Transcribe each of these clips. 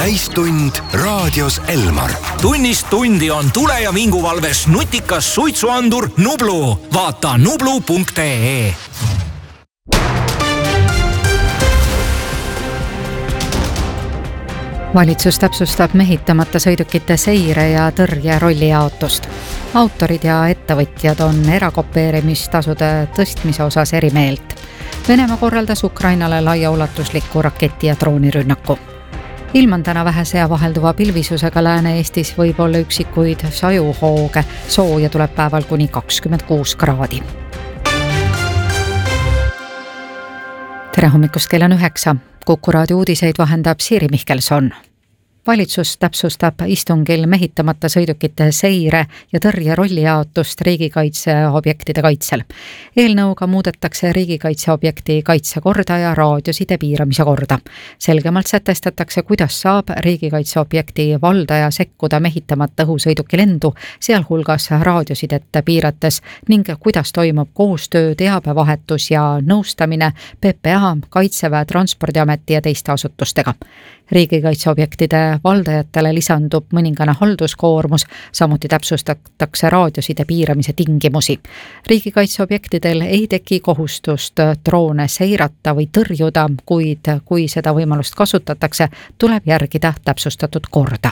Täistund raadios Elmar. Tunnist tundi on tule- ja vinguvalves nutikas suitsuandur Nublu. Vaata nublu.ee. Valitsus täpsustab mehitamata sõidukite seire ja tõrje rollijaotust. Autorid ja ettevõtjad on erakopeerimistasude tõstmise osas eri meelt. Venemaa korraldas Ukrainale laiaulatusliku raketi- ja droonirünnaku. Ilm on täna vähese ja vahelduva pilvisusega. Lääne-Eestis võib olla üksikuid sajuhooge. Sooja tuleb päeval kuni 26 kraadi. Tere hommikust, kell on 9. Kuku raadio uudiseid vahendab Siiri Mihkelson. Valitsus täpsustab istungil mehitamata sõidukite seire ja tõrje rollijaotust riigikaitseobjektide kaitsel. Eelnõuga muudetakse riigikaitseobjekti kaitsekorda ja raadioside piiramise korda. Selgemalt sätestatakse, kuidas saab riigikaitseobjekti valdaja sekkuda mehitamata õhusõiduki lendu, sealhulgas raadiosidette piirates, ning kuidas toimub koostöö, teabevahetus ja nõustamine PPA, Kaitseväe, Transpordiameti ja teiste asutustega. Riigikaitseobjektide valdajatele lisandub mõningane halduskoormus, samuti täpsustatakse raadioside piiramise tingimusi. Riigikaitseobjektidel ei teki kohustust droone seirata või tõrjuda, kuid kui seda võimalust kasutatakse, tuleb järgida täpsustatud korda.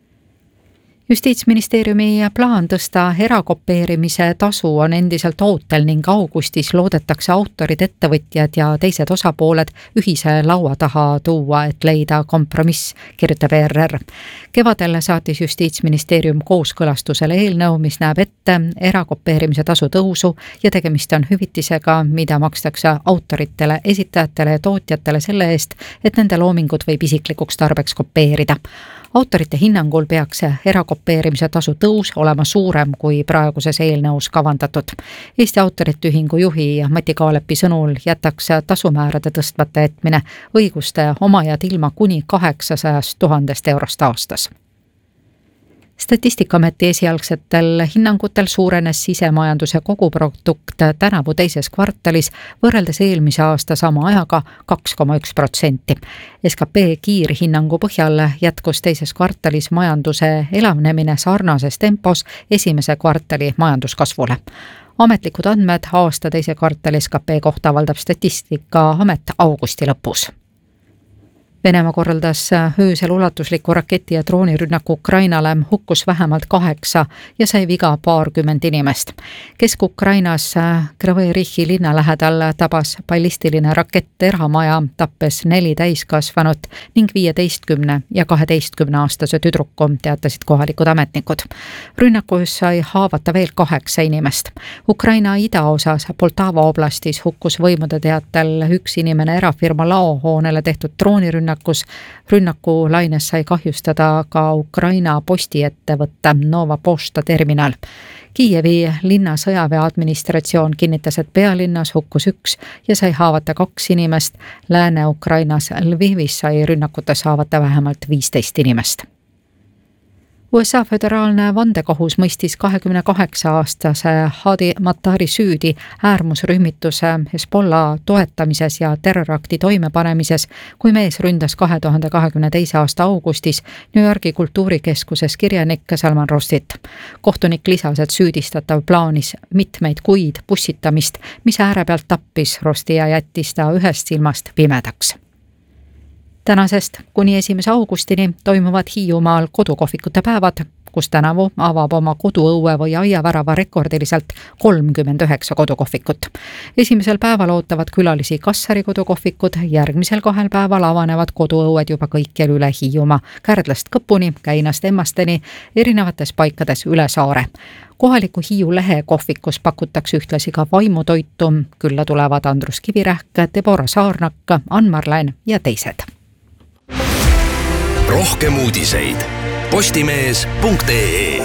Justiitsministeeriumi plaan tõsta erakopeerimise tasu on endiselt ootel ning augustis loodetakse autorid, ettevõtjad ja teised osapooled ühise laua taha tuua, et leida kompromiss, kirjutab ERR. Kevadel saatis Justiitsministeerium kooskõlastusele eelnõu, mis näeb ette erakopeerimise tasu tõusu ja tegemist on hüvitisega, mida makstakse autoritele, esitajatele ja tootjatele selle eest, et nende loomingut võib isiklikuks tarbeks kopeerida. Autorite hinnangul peaks erakopeerimise tasu tõus olema suurem kui praeguses eelnõus kavandatud. Eesti Autorite Ühingu juhi Mati Kaalepi sõnul jätaks tasumäärade tõstmata jätmine õiguste omajad ilma kuni 800 000 eurost aastas. Statistikaameti esialgsetel hinnangutel suurenes sisemajanduse koguprodukt tänavu teises kvartalis võrreldes eelmise aasta sama ajaga 2,1%. SKP kiirhinnangu põhjal jätkus teises kvartalis majanduse elavnemine sarnases tempos esimese kvartali majanduskasvule. Ametlikud andmed aasta teise kvartali SKP kohta avaldab Statistikaamet augusti lõpus. Venemaa korraldas öösel ulatusliku raketi- ja droonirünnaku Ukrainale, hukkus vähemalt 8 ja sai viga paarkümmend inimest. Kesk-Ukrainas Kryvõi Rihi linna lähedal tabas ballistiline rakett eramaja, tappes 4 täiskasvanut ning 15 ja 12-aastase tüdruku, teatasid kohalikud ametnikud. Rünnakus sai haavata veel 8 inimest. Ukraina idaosas Poltava oblastis hukkus võimude teatel 1 inimene erafirma laohoonele tehtud droonirünnakus. Rünnaku laines sai kahjustada ka Ukraina postiettevõtte Nova Pošta terminal. Kiievi linna sõjaväe administratsioon kinnitas, et pealinnas hukkus 1 ja sai haavata 2 inimest. Lääne-Ukrainas Lvivis sai rünnakutes haavata vähemalt 15 inimest. USA föderaalne vandekohus mõistis 28-aastase Hadi Mattari süüdi äärmusrühmituse Hezbollah toetamises ja terrorakti toimepanemises, kui mees ründas 2022. aasta augustis New Yorgi kultuurikeskuses kirjanik Salman Rushdyt. Kohtunik lisas, et süüdistatav plaanis mitmeid kuid pussitamist, mis ääre pealt tappis Rushdy ja jättis ta ühest silmast pimedaks. Tänasest kuni 1. augustini toimuvad Hiiumaal kodukohvikute päevad, kus tänavu avab oma koduõue või aiavärava rekordiliselt 39 kodukohvikut. Esimesel päeval ootavad külalisi Kassari kodukohvikud, järgmisel 2 päeval avanevad koduõued juba kõikjal üle Hiiumaa, Kärdlast Kõpuni, Käinast Emmasteni, erinevates paikades üle saare. Kohaliku Hiiu lehe kohvikus pakutakse ühtlasi ka vaimutoitu, külla tulevad Andrus Kivirähk, Debora Saarnak, Anmar Lään ja teised. Rohkem uudiseid postimees.ee.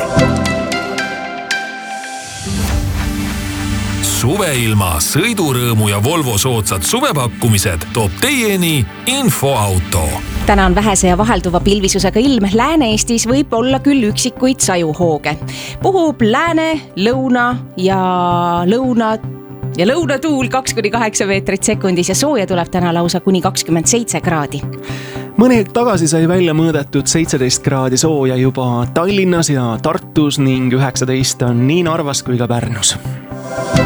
Suveilma, sõidurõõmu ja Volvo soodsad suvepakkumised toob teieni Infoauto. Täna on vähese ja vahelduva pilvisusega ilm. Lääne-Eestis võib olla küll üksikuid sajuhooge. Puhub lääne, lõuna ja lõunatuul 2-8 meetrit sekundis ja sooja tuleb täna lausa kuni 27 kraadi. mõni hetk tagasi sai välja mõõdetud 17 kraadi sooja juba Tallinnas ja Tartus ning 19 on nii Narvas kui ka Pärnus.